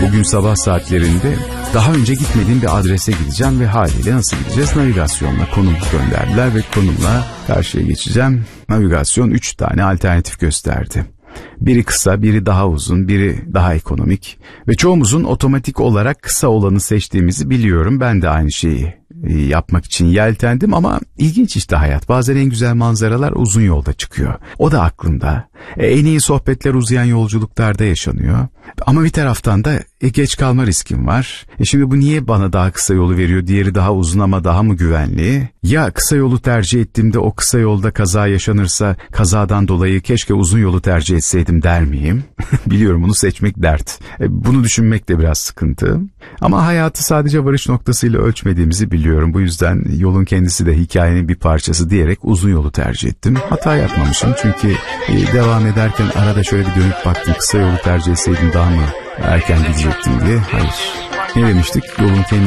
Bugün sabah saatlerinde daha önce gitmediğim bir adrese gideceğim ve haliyle nasıl gideceğiz? Navigasyonla konum gönderdiler ve konumla karşıya geçeceğim. Navigasyon 3 tane alternatif gösterdi. Biri kısa, biri daha uzun, biri daha ekonomik ve çoğumuzun otomatik olarak kısa olanı seçtiğimizi biliyorum. Ben de aynı şeyi yapmak için yeltendim ama ilginç işte hayat. Bazen en güzel manzaralar uzun yolda çıkıyor. O da aklımda. En iyi sohbetler uzayan yolculuklarda yaşanıyor. Ama bir taraftan da geç kalma riskim var. Şimdi bu niye bana daha kısa yolu veriyor, diğeri daha uzun ama daha mı güvenli? Ya kısa yolu tercih ettiğimde o kısa yolda kaza yaşanırsa kazadan dolayı keşke uzun yolu tercih etseydim der miyim? Biliyorum bunu seçmek dert. Bunu düşünmek de biraz sıkıntı. Ama hayatı sadece varış noktasıyla ölçmediğimizi biliyorum. Bu yüzden yolun kendisi de hikayenin bir parçası diyerek uzun yolu tercih ettim. Hata yapmamışım çünkü devam ederken arada şöyle bir dönüp baktım. Kısa yolu tercih etseydim daha mı erken gidecektim diye. Hayır. Ne demiştik? Yolun kendisi